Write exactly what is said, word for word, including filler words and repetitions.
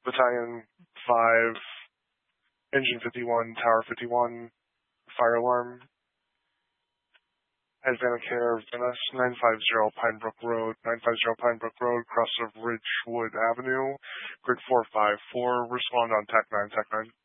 Battalion five, Engine fifty-one, Tower fifty-one, Fire Alarm, Advana Care, Venice, nine five zero Pinebrook Road, nine five zero Pinebrook Road, cross of Ridgewood Avenue, Grid four five four, respond on T A C nine, T A C nine.